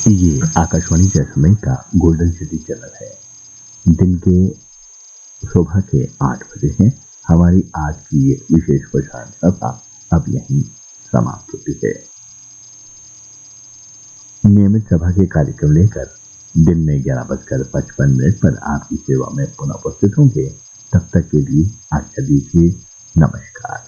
ये आकाशवाणी जैसलमेर का golden city channel है। दिन के सुबह के 8 बजे हैं। हमारी आज की ये विशेष प्रसारण सभा अब यहीं समाप्त होती है। नियमित सभा के कार्यक्रम लेकर दिन में 11:55 पर आपकी सेवा में पुनः उपस्थित होंगे। तब तक के लिए आज्ञा दीजिए। नमस्कार।